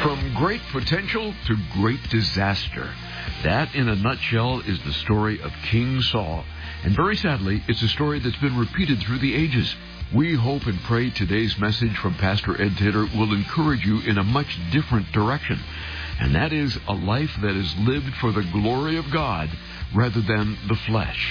From great potential to great disaster. That, in a nutshell, is the story of King Saul. And very sadly, it's a story that's been repeated through the ages. We hope and pray today's message from Pastor Ed Taylor will encourage you in a much different direction. And that is a life that is lived for the glory of God rather than the flesh.